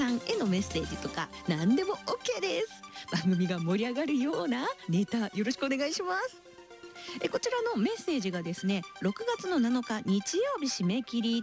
さんへのメッセージとか何でも OK です。番組が盛り上がるようなネタよろしくお願いします。こちらのメッセージがですね6月の7日日曜日締め切り